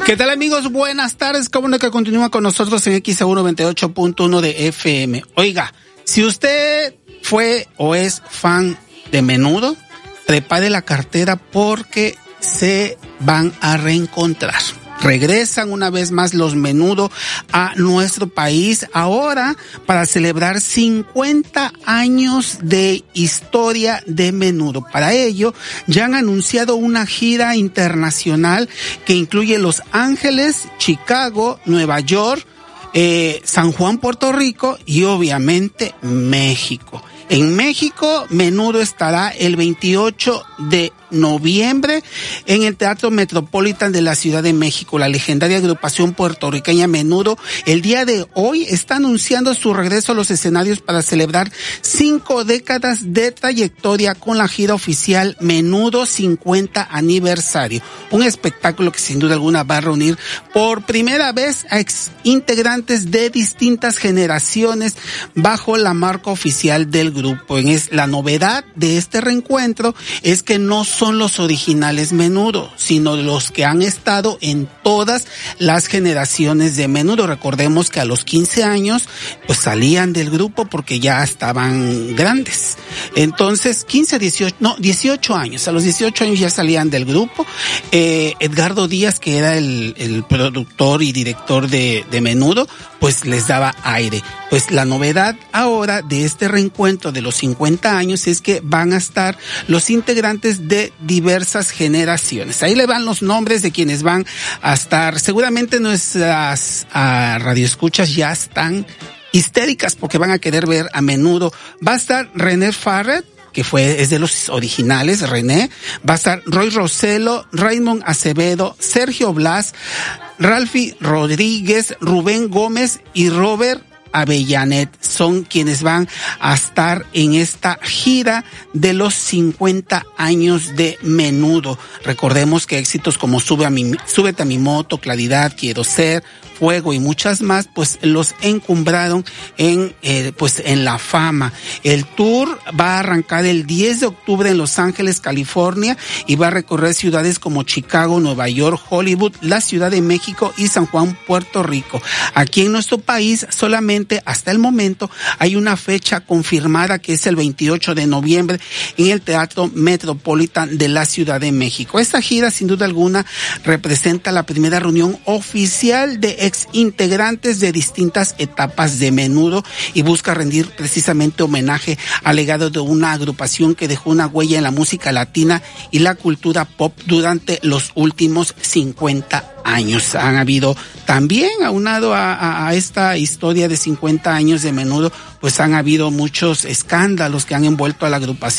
¿Qué tal, amigos? Buenas tardes. ¿Cómo no que continúa con nosotros en XEU 98.1 de FM? Oiga, si usted fue o es fan de Menudo, prepare la cartera porque se van a reencontrar. Regresan una vez más los Menudo a nuestro país, ahora para celebrar 50 años de historia de Menudo. Para ello, ya han anunciado una gira internacional que incluye Los Ángeles, Chicago, Nueva York, San Juan, Puerto Rico y obviamente México. En México, Menudo estará el 28 de noviembre en el Teatro Metropolitan de la Ciudad de México. La legendaria agrupación puertorriqueña Menudo el día de hoy está anunciando su regreso a los escenarios para celebrar 5 décadas de trayectoria con la gira oficial Menudo 50 aniversario. Un espectáculo que sin duda alguna va a reunir por primera vez a ex integrantes de distintas generaciones bajo la marca oficial del grupo. La novedad de este reencuentro es que no son los originales Menudo, sino los que han estado en todas las generaciones de Menudo. Recordemos que a los 15 años pues salían del grupo porque ya estaban grandes. Entonces, 18 años. A los 18 años ya salían del grupo. Edgardo Díaz, que era el productor y director de Menudo, pues les daba aire. Pues la novedad ahora de este reencuentro de los 50 años es que van a estar los integrantes de diversas generaciones. Ahí le van los nombres de quienes van a estar. Seguramente nuestras radioescuchas ya están histéricas porque van a querer ver a Menudo. Va a estar René Farret, que es de los originales, René. Va a estar Roy Rossello, Raymond Acevedo, Sergio Blas, Ralphie Rodríguez, Rubén Gómez y Robert Avellanet. Son quienes van a estar en esta gira de los 50 años de Menudo. Recordemos que éxitos como Súbete a mi moto, Claridad, Quiero ser, Fuego y muchas más, pues los encumbraron en la fama. El tour va a arrancar el 10 de octubre en Los Ángeles, California, y va a recorrer ciudades como Chicago, Nueva York, Hollywood, la Ciudad de México y San Juan, Puerto Rico. Aquí en nuestro país solamente hasta el momento hay una fecha confirmada que es el 28 de noviembre en el Teatro Metropolitan de la Ciudad de México. Esta gira sin duda alguna representa la primera reunión oficial de ex integrantes de distintas etapas de Menudo y busca rendir precisamente homenaje al legado de una agrupación que dejó una huella en la música latina y la cultura pop durante los últimos 50 años. Han habido también, aunado a esta historia de 50 años de Menudo, pues han habido muchos escándalos que han envuelto a la agrupación.